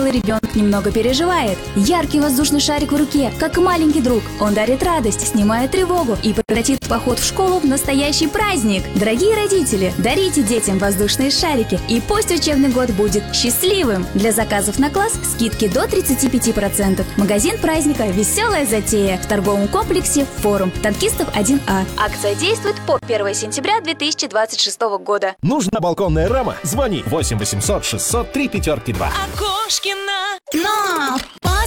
белый ребенок немного переживает. Яркий воздушный шарик в руке, как маленький друг. Он дарит радость, снимает тревогу и превратит поход в школу в настоящий праздник. Дорогие родители, дарите детям воздушные шарики, и пусть учебный год будет счастливым. Для заказов на класс скидки до 35%. Магазин праздника «Веселая затея» в торговом комплексе «Форум». Танкистов 1А. Акция действует по 1 сентября 2026 года. Нужна балконная рама? Звони 8 800 600 3 5 2. Окошкина. Но!